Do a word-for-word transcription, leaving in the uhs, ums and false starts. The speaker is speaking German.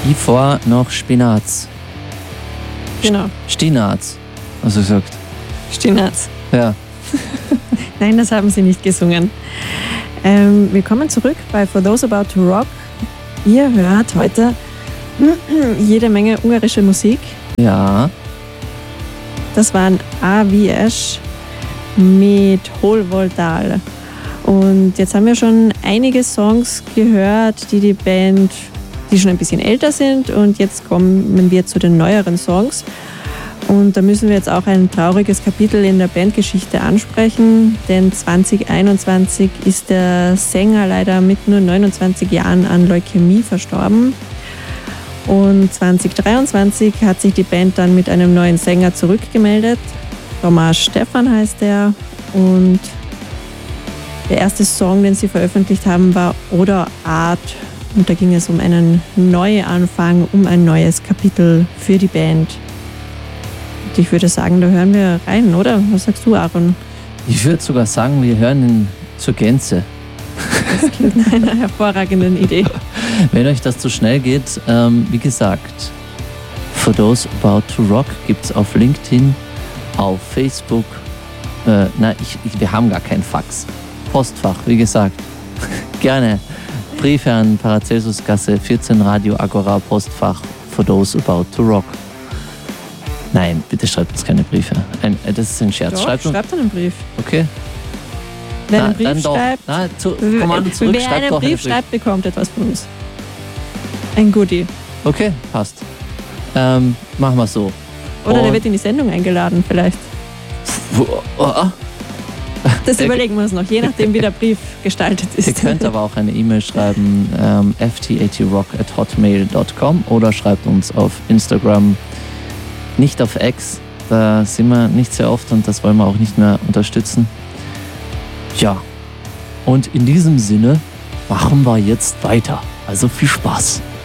Davor noch Spinaz. Genau. Stinaz, hast du gesagt. Stinaz. Ja. Nein, das haben sie nicht gesungen. Ähm, willkommen zurück bei For Those About to Rock. Ihr hört heute jede Menge ungarische Musik. Ja. Das waren A V S mit Holvoldal. Und jetzt haben wir schon einige Songs gehört, die die Band, die schon ein bisschen älter sind. Und jetzt kommen wir zu den neueren Songs. Und da müssen wir jetzt auch ein trauriges Kapitel in der Bandgeschichte ansprechen, denn zwanzig einundzwanzig ist der Sänger leider mit nur neunundzwanzig Jahren an Leukämie verstorben. Und zwanzig dreiundzwanzig hat sich die Band dann mit einem neuen Sänger zurückgemeldet. Tomasz Stefan heißt er. Und der erste Song, den sie veröffentlicht haben, war Oder Art. Und da ging es um einen Neuanfang, um ein neues Kapitel für die Band. Ich würde sagen, da hören wir rein, oder? Was sagst du, Aaron? Ich würde sogar sagen, wir hören ihn zur Gänze. Das klingt nach einer hervorragenden Idee. Wenn euch das zu schnell geht, ähm, wie gesagt, For Those About to Rock gibt es auf LinkedIn, auf Facebook. Äh, na, ich, ich, wir haben gar kein Fax. Postfach, wie gesagt. Gerne. Briefe an Paracelsusgasse vierzehn, Radio Agora, Postfach, For Those About to Rock. Nein, bitte schreibt uns keine Briefe. Ein, das ist ein Scherz. Doch, schreibt, schreibt einen Brief. Okay. Wer Na, einen Brief dann doch. schreibt, Na, zu, Kommando zurück, wer schreibt einen doch Brief einen schreibt, bekommt etwas von uns. Ein Goodie. Okay, passt. Ähm, machen wir so. Oder Und der wird in die Sendung eingeladen, vielleicht. Wo, oh, oh. Das Der- überlegen wir uns noch, je nachdem, wie der Brief gestaltet ist. Ihr könnt aber auch eine E-Mail schreiben, ähm, f t a t rock at hotmail dot com oder schreibt uns auf Instagram, nicht auf X. Da sind wir nicht sehr oft und das wollen wir auch nicht mehr unterstützen. Ja, und in diesem Sinne machen wir jetzt weiter. Also viel Spaß.